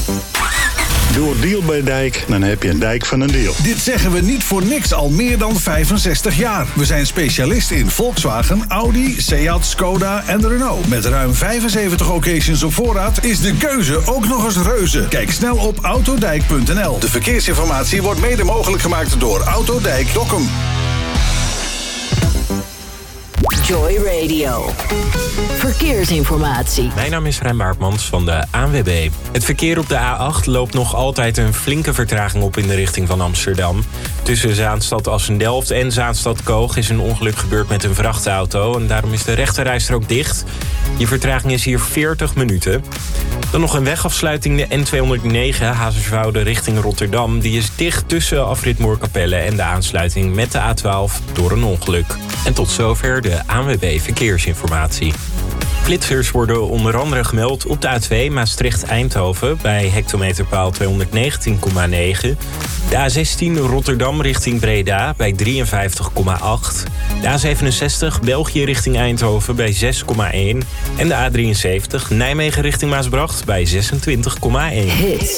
Doe een deal bij Dijk, dan heb je een dijk van een deal. Dit zeggen we niet voor niks al meer dan 65 jaar. We zijn specialist in Volkswagen, Audi, Seat, Skoda en Renault. Met ruim 75 occasions op voorraad is de keuze ook nog eens reuze. Kijk snel op autodijk.nl. De verkeersinformatie wordt mede mogelijk gemaakt door Autodijk Dokkum. Joy Radio. Verkeersinformatie. Mijn naam is Rijn Baartmans van de ANWB. Het verkeer op de A8 loopt nog altijd een flinke vertraging op in de richting van Amsterdam. Tussen Zaanstad Assendelft en Zaanstad Koog is een ongeluk gebeurd met een vrachtauto. En daarom is de rechterrijstrook dicht. Die vertraging is hier 40 minuten. Dan nog een wegafsluiting, de N209 Hazerswoude richting Rotterdam. Die is dicht tussen afrit Moerkapelle en de aansluiting met de A12 door een ongeluk. En tot zover de ANWB Verkeersinformatie. Flitsers worden onder andere gemeld op de A2 Maastricht-Eindhoven bij hectometerpaal 219,9. De A16 Rotterdam richting Breda bij 53,8. De A67 België richting Eindhoven bij 6,1. En de A73 Nijmegen richting Maasbracht bij 26,1.